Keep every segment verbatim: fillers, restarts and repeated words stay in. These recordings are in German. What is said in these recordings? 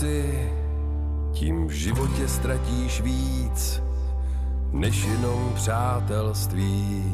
si, tím v životě ztratíš víc, než jenom přátelství.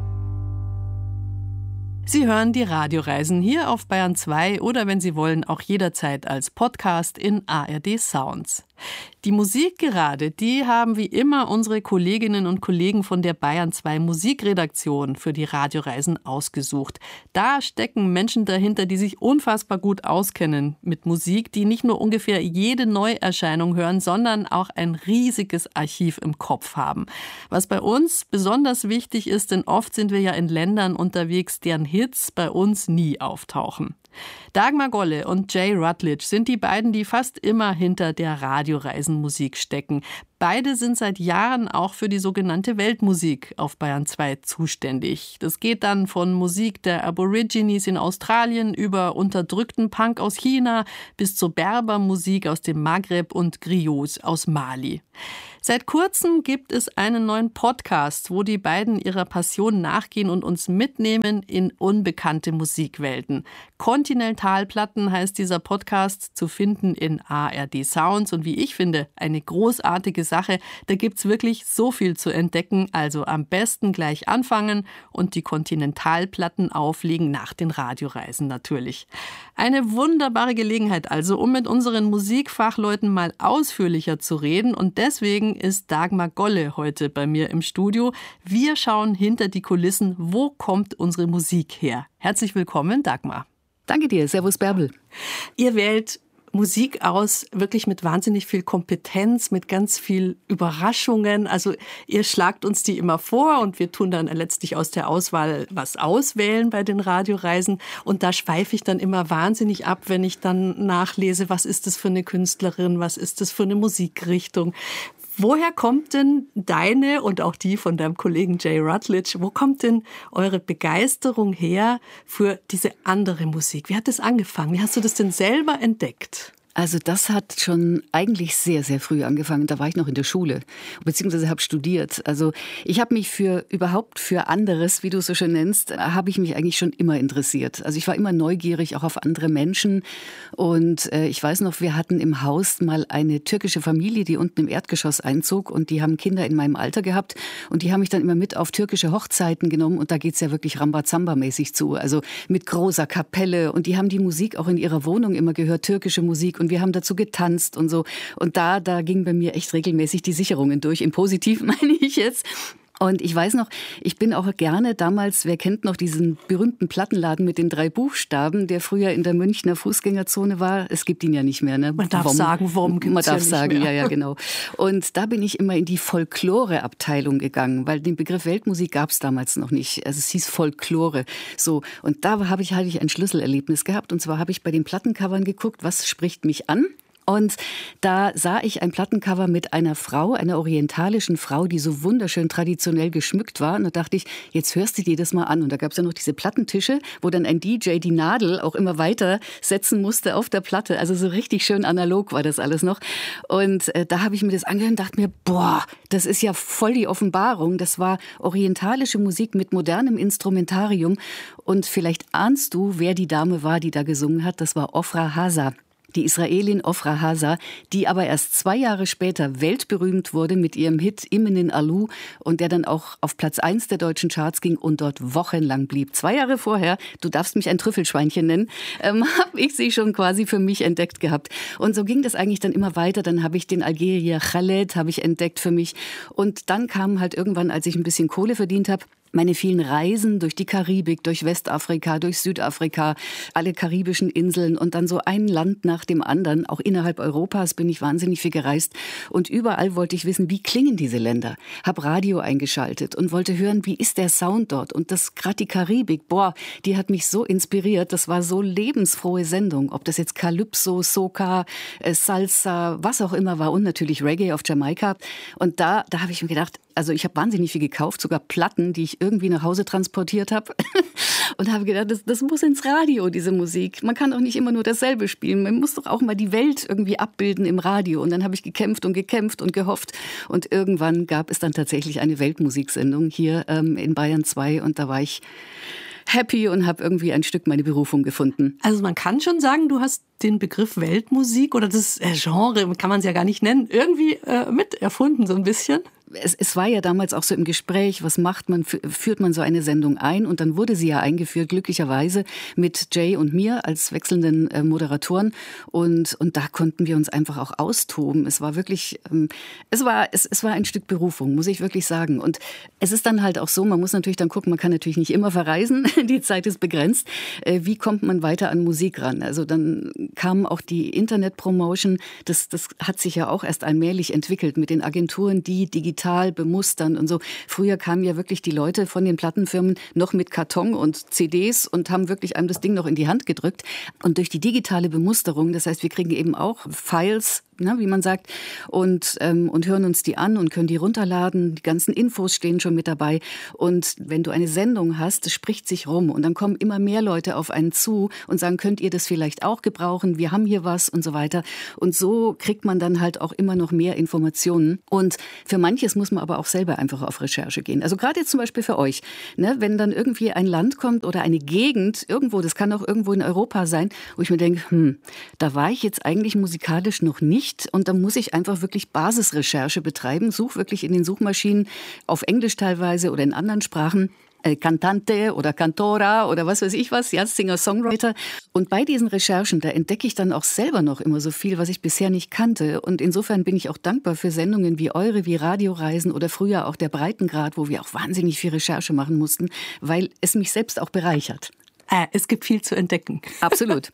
Sie hören die Radioreisen hier auf Bayern zwei oder wenn Sie wollen auch jederzeit als Podcast in A R D Sounds. Die Musik gerade, die haben wie immer unsere Kolleginnen und Kollegen von der Bayern zwei Musikredaktion für die Radioreisen ausgesucht. Da stecken Menschen dahinter, die sich unfassbar gut auskennen mit Musik, die nicht nur ungefähr jede Neuerscheinung hören, sondern auch ein riesiges Archiv im Kopf haben. Was bei uns besonders wichtig ist, denn oft sind wir ja in Ländern unterwegs, deren Hits bei uns nie auftauchen. Dagmar Golle und Jay Rutledge sind die beiden, die fast immer hinter der Radioreisenmusik stecken. Beide sind seit Jahren auch für die sogenannte Weltmusik auf Bayern zwei zuständig. Das geht dann von Musik der Aborigines in Australien über unterdrückten Punk aus China bis zur Berbermusik aus dem Maghreb und Griots aus Mali. Seit kurzem gibt es einen neuen Podcast, wo die beiden ihrer Passion nachgehen und uns mitnehmen in unbekannte Musikwelten. Kontinentalplatten heißt dieser Podcast, zu finden in A R D Sounds und wie ich finde, eine großartige Sache. Da gibt's wirklich so viel zu entdecken, also am besten gleich anfangen und die Kontinentalplatten auflegen, nach den Radioreisen natürlich. Eine wunderbare Gelegenheit also, um mit unseren Musikfachleuten mal ausführlicher zu reden und deswegen ist Dagmar Golle heute bei mir im Studio. Wir schauen hinter die Kulissen, wo kommt unsere Musik her? Herzlich willkommen, Dagmar. Danke dir, servus Bärbel. Ihr wählt Musik aus, wirklich mit wahnsinnig viel Kompetenz, mit ganz viel Überraschungen. Also ihr schlagt uns die immer vor und wir tun dann letztlich aus der Auswahl was auswählen bei den Radioreisen. Und da schweife ich dann immer wahnsinnig ab, wenn ich dann nachlese, was ist das für eine Künstlerin, was ist das für eine Musikrichtung. Woher kommt denn deine und auch die von deinem Kollegen Jay Rutledge, wo kommt denn eure Begeisterung her für diese andere Musik? Wie hat das angefangen? Wie hast du das denn selber entdeckt? Also das hat schon eigentlich sehr, sehr früh angefangen. Da war ich noch in der Schule, beziehungsweise habe studiert. Also ich habe mich für überhaupt für anderes, wie du es so schön nennst, habe ich mich eigentlich schon immer interessiert. Also ich war immer neugierig, auch auf andere Menschen. Und äh, ich weiß noch, wir hatten im Haus mal eine türkische Familie, die unten im Erdgeschoss einzog. Und die haben Kinder in meinem Alter gehabt. Und die haben mich dann immer mit auf türkische Hochzeiten genommen. Und da geht's ja wirklich Rambazamba-mäßig zu. Also mit großer Kapelle. Und die haben die Musik auch in ihrer Wohnung immer gehört, türkische Musik. Und wir haben dazu getanzt und so. Und da, da ging bei mir echt regelmäßig die Sicherungen durch. Im Positiv meine ich jetzt. Und ich weiß noch, ich bin auch gerne damals, wer kennt noch diesen berühmten Plattenladen mit den drei Buchstaben, der früher in der Münchner Fußgängerzone war. Es gibt ihn ja nicht mehr, ne? Man darf Wom. sagen, Wom gibt's Man darf ja sagen, nicht mehr. ja, ja, genau. Und da bin ich immer in die Folklore-Abteilung gegangen, weil den Begriff Weltmusik gab es damals noch nicht. Also es hieß Folklore. So. Und da habe ich, hatte ich ein Schlüsselerlebnis gehabt. Und zwar habe ich bei den Plattencovern geguckt, was spricht mich an? Und da sah ich ein Plattencover mit einer Frau, einer orientalischen Frau, die so wunderschön traditionell geschmückt war. Und da dachte ich, jetzt hörst du dir das mal an. Und da gab es ja noch diese Plattentische, wo dann ein D J die Nadel auch immer weiter setzen musste auf der Platte. Also so richtig schön analog war das alles noch. Und äh, da habe ich mir das angehört und dachte mir, boah, das ist ja voll die Offenbarung. Das war orientalische Musik mit modernem Instrumentarium. Und vielleicht ahnst du, wer die Dame war, die da gesungen hat. Das war Ofra Haza. Die Israelin Ofra Haza, die aber erst zwei Jahre später weltberühmt wurde mit ihrem Hit Imenen Alu und der dann auch auf Platz eins der deutschen Charts ging und dort wochenlang blieb. Zwei Jahre vorher, du darfst mich ein Trüffelschweinchen nennen, ähm, habe ich sie schon quasi für mich entdeckt gehabt. Und so ging das eigentlich dann immer weiter. Dann habe ich den Algerier Khaled habe ich entdeckt für mich. Und dann kam halt irgendwann, als ich ein bisschen Kohle verdient habe, meine vielen Reisen durch die Karibik, durch Westafrika, durch Südafrika, alle karibischen Inseln und dann so ein Land nach dem anderen. Auch innerhalb Europas bin ich wahnsinnig viel gereist. Und überall wollte ich wissen, wie klingen diese Länder? Hab Radio eingeschaltet und wollte hören, wie ist der Sound dort? Und das gerade die Karibik, boah, die hat mich so inspiriert. Das war so lebensfrohe Sendung. Ob das jetzt Calypso, Soca, Salsa, was auch immer war und natürlich Reggae auf Jamaika. Und da, da habe ich mir gedacht, also ich habe wahnsinnig viel gekauft, sogar Platten, die ich irgendwie nach Hause transportiert habe und habe gedacht, das, das muss ins Radio, diese Musik. Man kann doch nicht immer nur dasselbe spielen. Man muss doch auch mal die Welt irgendwie abbilden im Radio. Und dann habe ich gekämpft und gekämpft und gehofft. Und irgendwann gab es dann tatsächlich eine Weltmusiksendung hier ähm, in Bayern zwei und da war ich happy und habe irgendwie ein Stück meine Berufung gefunden. Also man kann schon sagen, du hast den Begriff Weltmusik oder das Genre, kann man es ja gar nicht nennen, irgendwie äh, mit erfunden so ein bisschen. Es, es war ja damals auch so im Gespräch, was macht man, führt man so eine Sendung ein? Und dann wurde sie ja eingeführt, glücklicherweise mit Jay und mir als wechselnden äh, Moderatoren. Und, und da konnten wir uns einfach auch austoben. Es war wirklich, ähm, es war, es, es war ein Stück Berufung, muss ich wirklich sagen. Und es ist dann halt auch so, man muss natürlich dann gucken, man kann natürlich nicht immer verreisen, die Zeit ist begrenzt. Äh, wie kommt man weiter an Musik ran? Also dann kam auch die Internet-Promotion, das, das hat sich ja auch erst allmählich entwickelt mit den Agenturen, die digital bemustern und so. Früher kamen ja wirklich die Leute von den Plattenfirmen noch mit Karton und C Ds und haben wirklich einem das Ding noch in die Hand gedrückt. Und durch die digitale Bemusterung, das heißt, wir kriegen eben auch Files, na, wie man sagt, und, ähm, und hören uns die an und können die runterladen. Die ganzen Infos stehen schon mit dabei. Und wenn du eine Sendung hast, das spricht sich rum. Und dann kommen immer mehr Leute auf einen zu und sagen, könnt ihr das vielleicht auch gebrauchen? Wir haben hier was und so weiter. Und so kriegt man dann halt auch immer noch mehr Informationen. Und für manches muss man aber auch selber einfach auf Recherche gehen. Also gerade jetzt zum Beispiel für euch, ne, wenn dann irgendwie ein Land kommt oder eine Gegend irgendwo, das kann auch irgendwo in Europa sein, wo ich mir denke, hm, da war ich jetzt eigentlich musikalisch noch nicht. Und dann muss ich einfach wirklich Basisrecherche betreiben, suche wirklich in den Suchmaschinen auf Englisch teilweise oder in anderen Sprachen. Cantante oder Cantora oder was weiß ich was, ja, Singer-Songwriter. Und bei diesen Recherchen, da entdecke ich dann auch selber noch immer so viel, was ich bisher nicht kannte. Und insofern bin ich auch dankbar für Sendungen wie eure, wie Radioreisen oder früher auch der Breitengrad, wo wir auch wahnsinnig viel Recherche machen mussten, weil es mich selbst auch bereichert. Äh, es gibt viel zu entdecken. Absolut.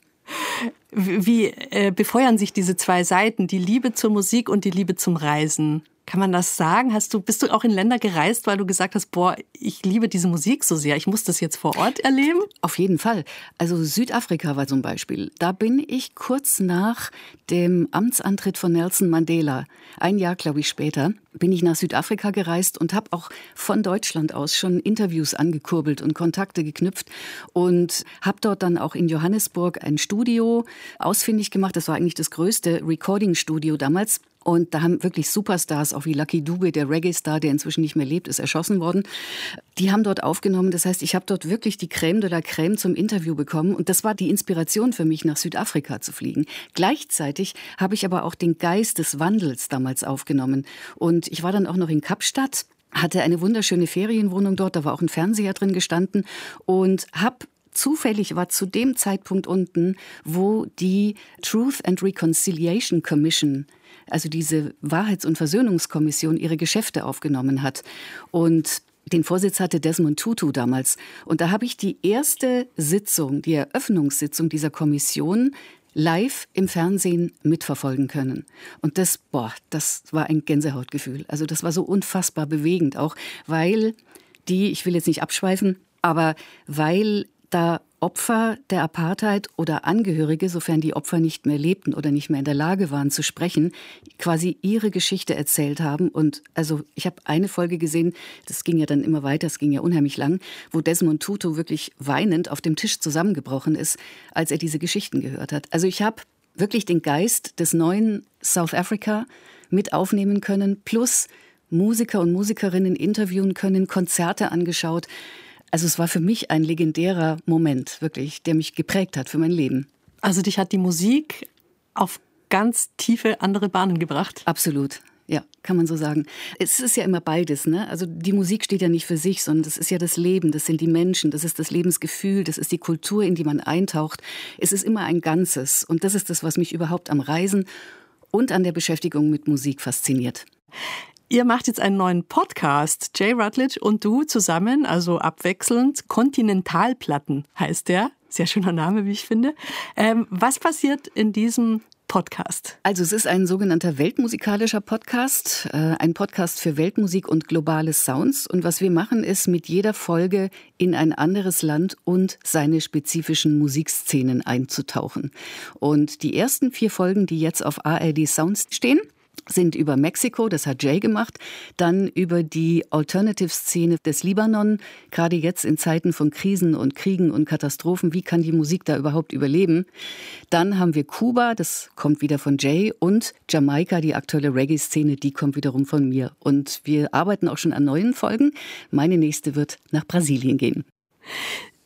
Wie äh, befeuern sich diese zwei Seiten, die Liebe zur Musik und die Liebe zum Reisen? Kann man das sagen? Hast du, bist du auch in Länder gereist, weil du gesagt hast, boah, ich liebe diese Musik so sehr, ich muss das jetzt vor Ort erleben? Auf jeden Fall. Also Südafrika war zum Beispiel. Da bin ich kurz nach dem Amtsantritt von Nelson Mandela, ein Jahr, glaube ich, später, bin ich nach Südafrika gereist und habe auch von Deutschland aus schon Interviews angekurbelt und Kontakte geknüpft und habe dort dann auch in Johannesburg ein Studio ausfindig gemacht. Das war eigentlich das größte Recording-Studio damals. Und da haben wirklich Superstars, auch wie Lucky Dube, der Reggae-Star, der inzwischen nicht mehr lebt, ist erschossen worden. Die haben dort aufgenommen. Das heißt, ich habe dort wirklich die Crème de la Crème zum Interview bekommen. Und das war die Inspiration für mich, nach Südafrika zu fliegen. Gleichzeitig habe ich aber auch den Geist des Wandels damals aufgenommen. Und ich war dann auch noch in Kapstadt, hatte eine wunderschöne Ferienwohnung dort. Da war auch ein Fernseher drin gestanden und habe zufällig war zu dem Zeitpunkt unten, wo die Truth and Reconciliation Commission, also diese Wahrheits- und Versöhnungskommission, ihre Geschäfte aufgenommen hat. Und den Vorsitz hatte Desmond Tutu damals. Und da habe ich die erste Sitzung, die Eröffnungssitzung dieser Kommission live im Fernsehen mitverfolgen können. Und das, boah, das war ein Gänsehautgefühl. Also das war so unfassbar bewegend auch, weil die, ich will jetzt nicht abschweifen, aber weil da Opfer der Apartheid oder Angehörige, sofern die Opfer nicht mehr lebten oder nicht mehr in der Lage waren zu sprechen, quasi ihre Geschichte erzählt haben. Und also ich habe eine Folge gesehen, das ging ja dann immer weiter, es ging ja unheimlich lang, wo Desmond Tutu wirklich weinend auf dem Tisch zusammengebrochen ist, als er diese Geschichten gehört hat. Also ich habe wirklich den Geist des neuen South Africa mit aufnehmen können, plus Musiker und Musikerinnen interviewen können, Konzerte angeschaut. Also es war für mich ein legendärer Moment, wirklich, der mich geprägt hat für mein Leben. Also dich hat die Musik auf ganz tiefe andere Bahnen gebracht? Absolut, ja, kann man so sagen. Es ist ja immer beides, ne? Also die Musik steht ja nicht für sich, sondern das ist ja das Leben, das sind die Menschen, das ist das Lebensgefühl, das ist die Kultur, in die man eintaucht. Es ist immer ein Ganzes und das ist das, was mich überhaupt am Reisen und an der Beschäftigung mit Musik fasziniert. Ihr macht jetzt einen neuen Podcast, Jay Rutledge und du zusammen, also abwechselnd. Kontinentalplatten heißt der. Sehr schöner Name, wie ich finde. Ähm, was passiert in diesem Podcast? Also es ist ein sogenannter weltmusikalischer Podcast, äh, ein Podcast für Weltmusik und globale Sounds. Und was wir machen, ist mit jeder Folge in ein anderes Land und seine spezifischen Musikszenen einzutauchen. Und die ersten vier Folgen, die jetzt auf A R D Sounds stehen, sind über Mexiko, das hat Jay gemacht, dann über die Alternative-Szene des Libanon, gerade jetzt in Zeiten von Krisen und Kriegen und Katastrophen, wie kann die Musik da überhaupt überleben? Dann haben wir Kuba, das kommt wieder von Jay, und Jamaika, die aktuelle Reggae-Szene, die kommt wiederum von mir. Und wir arbeiten auch schon an neuen Folgen. Meine nächste wird nach Brasilien gehen.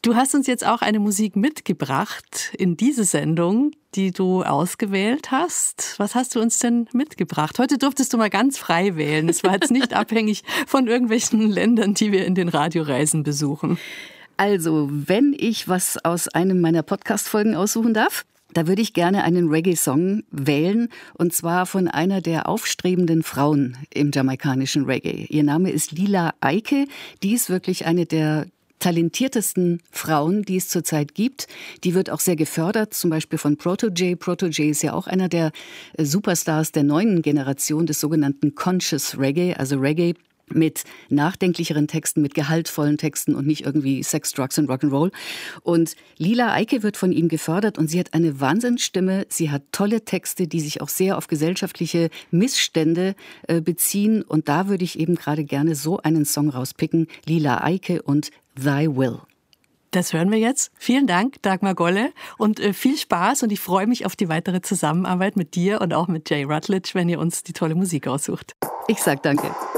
Du hast uns jetzt auch eine Musik mitgebracht in diese Sendung, die du ausgewählt hast. Was hast du uns denn mitgebracht? Heute durftest du mal ganz frei wählen. Es war jetzt nicht abhängig von irgendwelchen Ländern, die wir in den Radioreisen besuchen. Also, wenn ich was aus einem meiner Podcast-Folgen aussuchen darf, da würde ich gerne einen Reggae-Song wählen, und zwar von einer der aufstrebenden Frauen im jamaikanischen Reggae. Ihr Name ist Lila Aike. Die ist wirklich eine der talentiertesten Frauen, die es zurzeit gibt. Die wird auch sehr gefördert, zum Beispiel von Proto-J. Proto-J ist ja auch einer der Superstars der neuen Generation des sogenannten Conscious Reggae, also Reggae mit nachdenklicheren Texten, mit gehaltvollen Texten und nicht irgendwie Sex, Drugs und Rock'n'Roll. Und Lila Aike wird von ihm gefördert und sie hat eine Wahnsinnsstimme. Sie hat tolle Texte, die sich auch sehr auf gesellschaftliche Missstände äh, beziehen. Und da würde ich eben gerade gerne so einen Song rauspicken. Lila Aike und Thy Will. Das hören wir jetzt. Vielen Dank, Dagmar Golle, und äh, viel Spaß, und ich freue mich auf die weitere Zusammenarbeit mit dir und auch mit Jay Rutledge, wenn ihr uns die tolle Musik aussucht. Ich sag danke.